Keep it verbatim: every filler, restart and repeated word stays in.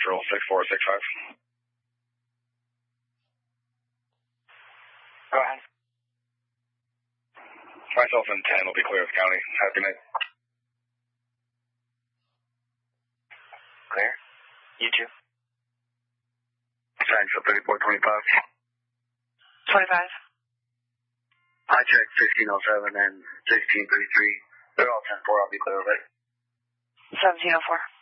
Central, six four six five. Go ahead. Myself and ten will be clear of the county. Have a good night. Clear? You too. Central thirty-four twenty-five. twenty-five. I checked sixteen oh seven and sixteen thirty-three. They're all ten four. I'll be clear of it. seventeen oh four.